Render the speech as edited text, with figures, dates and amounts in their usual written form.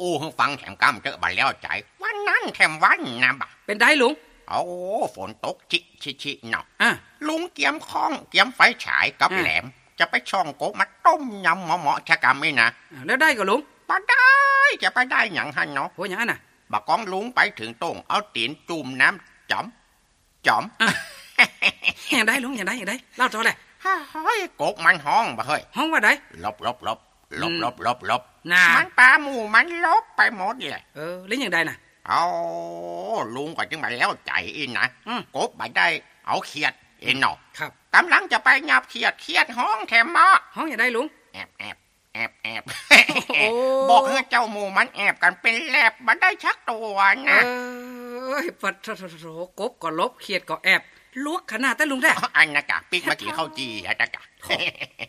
อู้ให้ฟังแถมกำเจอบัดแล้วใจวันนั้นแถมวันนะบ่เป็นได้ลุงโอ้ฝนตกชิเนาะลุงเกียมข้องเกียมไฟฉายกับแหลมจะไปช่องโกมาต้มยำเหมาะชะกรรมไม่นะแล้วได้ก็ลุงไปได้จะไปได้หยังฮันเนาะโหหยังน่ะบักก้องลุงไปถึงตรงเอาตีนจุ่มน้ำจอมอย่างได้ลุงอย่างได้เล่าต่อเลยเฮ้ยกบมันห้องบ่เฮ้ยห้องว่าได้ลบมันปลาหมูมันลบไปหมดเลยแล้วอย่างได้น่ะเอาลุงก็จึงมาแล้วใจอินนะกบไปได้เอาเขียดอินเนาะครับกำลังจะไปงับเขียดห้องแถมมาห้องอย่างได้ลุงแอบบอกให้เจ้าหมูมันแอบกันเป็นแลบมาได้ชักตัวนะปัดโถกบก็ลบเขียดก็แอบลวกขนาดแต่ลุงแท้อันนะกะปิ๊กเมื่อกี้เข้าจีอะจ๊ะกะ